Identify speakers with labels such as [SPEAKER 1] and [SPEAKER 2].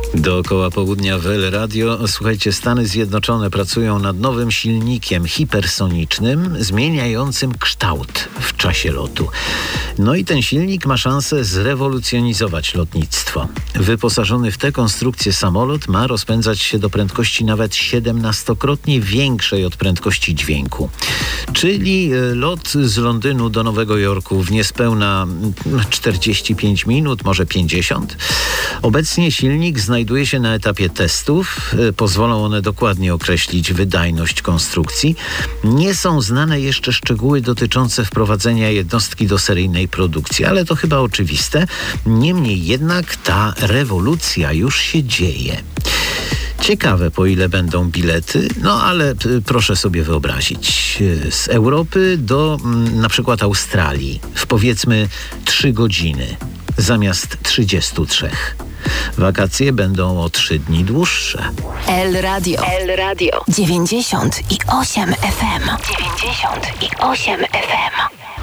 [SPEAKER 1] Dookoła południa w El Radio. Słuchajcie, Stany Zjednoczone pracują nad nowym silnikiem hipersonicznym, zmieniającym kształt w czasie lotu. No i ten silnik ma szansę zrewolucjonizować lotnictwo. Wyposażony w tę konstrukcję samolot ma rozpędzać się do prędkości nawet 17-krotnie większej od prędkości dźwięku. Czyli lot z Londynu do Nowego Jorku w niespełna 45 minut, może 50. Obecnie silnik znajduje się na etapie testów. Pozwolą one dokładnie określić wydajność konstrukcji. Nie są znane jeszcze szczegóły dotyczące wprowadzenia jednostki do seryjnej produkcji, ale to chyba oczywiste. Niemniej jednak ta rewolucja już się dzieje. Ciekawe, po ile będą bilety, no ale proszę sobie wyobrazić, z Europy do na przykład Australii w powiedzmy 3 godziny zamiast 33. Wakacje będą o 3 dni dłuższe.
[SPEAKER 2] El Radio 98 FM. 98 FM.